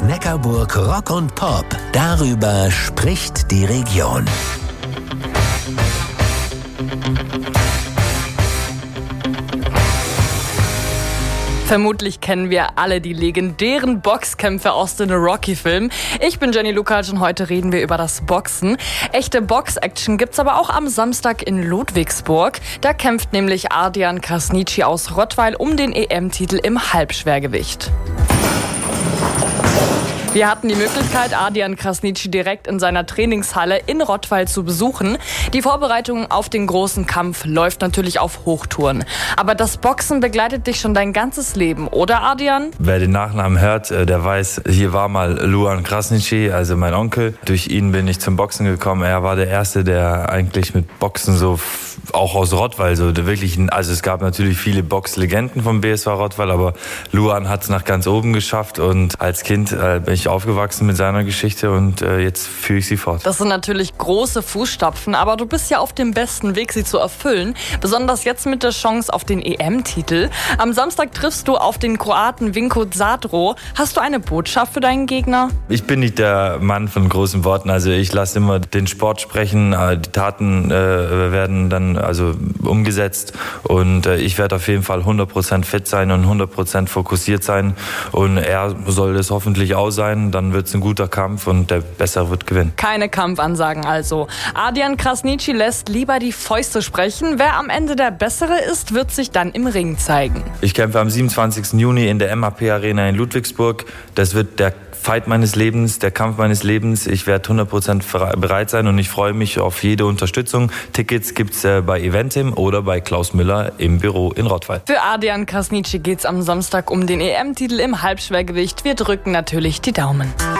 aus Neckarburg Rock und Pop. Darüber spricht die Region. Vermutlich kennen wir alle die legendären Boxkämpfe aus den Rocky-Filmen. Ich bin Jenny Lukacs und heute reden wir über das Boxen. Echte Box-Action gibt's aber auch am Samstag in Ludwigsburg. Da kämpft nämlich Ardian Krasniqi aus Rottweil um den EM-Titel im Halbschwergewicht. Wir hatten die Möglichkeit, Ardian Krasniqi direkt in seiner Trainingshalle in Rottweil zu besuchen. Die Vorbereitung auf den großen Kampf läuft natürlich auf Hochtouren. Aber das Boxen begleitet dich schon dein ganzes Leben, oder Ardian? Wer den Nachnamen hört, der weiß, hier war mal Luan Krasniqi, also mein Onkel. Durch ihn bin ich zum Boxen gekommen. Er war der Erste, der eigentlich mit Boxen so, auch aus Rottweil, so wirklich, also es gab natürlich viele Boxlegenden vom BSV Rottweil, aber Luan hat es nach ganz oben geschafft und als Kind bin ich aufgewachsen mit seiner Geschichte und jetzt führe ich sie fort. Das sind natürlich große Fußstapfen, aber du bist ja auf dem besten Weg, sie zu erfüllen. Besonders jetzt mit der Chance auf den EM-Titel. Am Samstag triffst du auf den Kroaten Vinko Zadro. Hast du eine Botschaft für deinen Gegner? Ich bin nicht der Mann von großen Worten, also ich lasse immer den Sport sprechen. Die Taten werden dann also umgesetzt und ich werde auf jeden Fall 100% fit sein und 100% fokussiert sein und er soll es hoffentlich auch sein. Dann wird es ein guter Kampf und der Bessere wird gewinnen. Keine Kampfansagen also. Ardian Krasniqi lässt lieber die Fäuste sprechen. Wer am Ende der Bessere ist, wird sich dann im Ring zeigen. Ich kämpfe am 27. Juni in der MAP Arena in Ludwigsburg. Das wird der Fight meines Lebens, der Kampf meines Lebens. Ich werde 100% bereit sein und ich freue mich auf jede Unterstützung. Tickets gibt's bei Eventim oder bei Klaus Müller im Büro in Rottweil. Für Ardian Krasniqi geht's am Samstag um den EM-Titel im Halbschwergewicht. Wir drücken natürlich die Daumen.